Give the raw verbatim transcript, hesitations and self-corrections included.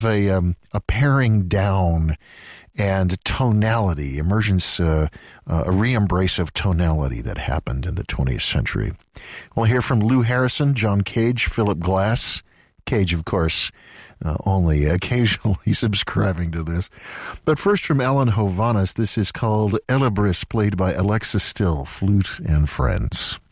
a, um, a paring down and tonality, emergence, uh, uh, a re-embrace of tonality that happened in the twentieth century. We'll hear from Lou Harrison, John Cage, Philip Glass. Cage, of course, uh, only occasionally subscribing to this. But first from Alan Hovhaness, this is called Elebris, played by Alexa Still, flute and friends.